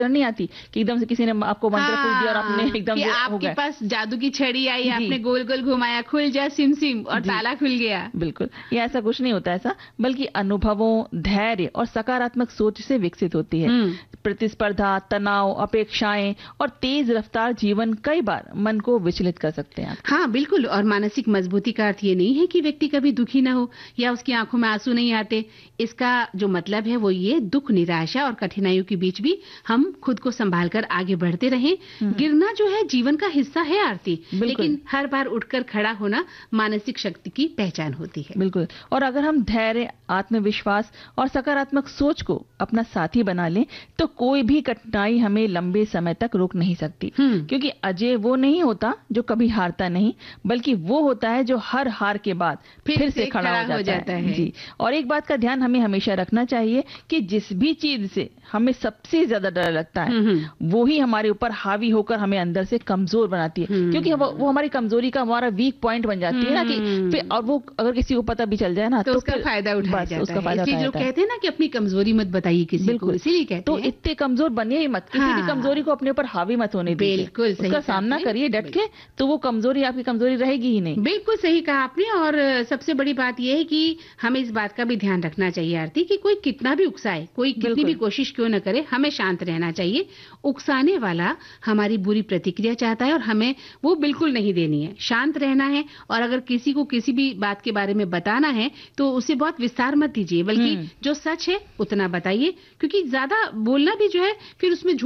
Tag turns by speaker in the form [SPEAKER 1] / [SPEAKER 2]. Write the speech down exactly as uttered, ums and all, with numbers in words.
[SPEAKER 1] नहीं आती कि एकदम से किसी ने आपको मंत्र फूंक दिया और आपने
[SPEAKER 2] हाँ,
[SPEAKER 1] एकदम
[SPEAKER 2] कि
[SPEAKER 1] से हो
[SPEAKER 2] आपके
[SPEAKER 1] गया।
[SPEAKER 2] पास जादू की छड़ी आई,
[SPEAKER 1] जी।
[SPEAKER 2] आपने गोल गोल घुमाया, खुल जा सिम सिम और
[SPEAKER 1] जी।
[SPEAKER 2] ताला खुल गया।
[SPEAKER 1] बिल्कुल, ये ऐसा कुछ नहीं होता ऐसा, बल्कि अनुभवों, धैर्य और सकारात्मक सोच से विकसित होती है।
[SPEAKER 2] हम्म।
[SPEAKER 1] प्रतिस्पर्धा, तनाव, अपेक्षाएं और तेज रफ्तार जीवन कई बार मन को विचलित कर सकते हैं आपके।
[SPEAKER 2] हाँ बिल्कुल, और मानसिक मजबूती का अर्थ ये नहीं है कि व्यक्ति कभी दुखी ना हो या उसकी आंखों में आंसू नहीं आते। इसका जो मतलब है वो ये, दुख, निराशा और कठिनाइयों के बीच भी हम खुद को संभाल कर आगे बढ़ते रहें। गिरना जो है जीवन का हिस्सा है आरती,
[SPEAKER 1] बिल्कुल।
[SPEAKER 2] लेकिन हर बार उठकर खड़ा होना मानसिक शक्ति की पहचान होती है।
[SPEAKER 1] बिल्कुल, और अगर हम धैर्य, आत्मविश्वास और सकारात्मक सोच को अपना साथी बना लें तो कोई भी कठिनाई हमें लंबे समय तक रोक नहीं सकती।
[SPEAKER 2] हम्म।
[SPEAKER 1] क्योंकि अजय वो नहीं होता जो कभी हारता नहीं, बल्कि वो होता है जो हर हार के बाद फिर, फिर से खड़ा हो जाता, हो जाता है।, है जी। और एक बात का ध्यान हमें हमेशा रखना चाहिए कि जिस भी चीज से हमें सबसे ज्यादा डर लगता है वो ही हमारे ऊपर हावी होकर हमें अंदर से कमजोर बनाती है। क्योंकि वो, वो हमारी कमजोरी का हमारा वीक पॉइंट बन जाती है ना, कि फिर और वो अगर किसी को पता भी चल जाए ना
[SPEAKER 2] तो,
[SPEAKER 1] तो
[SPEAKER 2] उसका फायदा उठाया जाता
[SPEAKER 1] उसका
[SPEAKER 2] है।
[SPEAKER 1] फायदा
[SPEAKER 2] इसलिए जो कहते हैं ना कि अपनी कमजोरी मत बताइए किसी को, इसीलिए कहते
[SPEAKER 1] तो
[SPEAKER 2] हैं।
[SPEAKER 1] इतने कमजोर बनिए ही मत, किसी भी कमजोरी को अपने ऊपर हावी मत होने दीजिए।
[SPEAKER 2] बिल्कुल
[SPEAKER 1] उसका सामना करिए डट के, तो वो कमजोरी आपकी कमजोरी रहेगी ही नहीं।
[SPEAKER 2] बिल्कुल सही कहा आपने। और सबसे बड़ी बात यह है कि हमें इस बात का भी ध्यान रखना चाहिए आरती, कि कोई कितना भी उकसाए, कोई कितनी भी कोशिश क्यों न करे, हमें शांत रहना चाहिए। उकसाने वाला हमारी बुरी प्रतिक्रिया चाहता है और हमें वो बिल्कुल नहीं देनी है। शांत रहना है, और अगर किसी को किसी भी बात के बारे में बताना है तो उसे बहुत विस्तार मत दीजिए, बल्कि जो सच है उतना बताइए। क्योंकि ज्यादा बोलना भी जो है फिर उसमें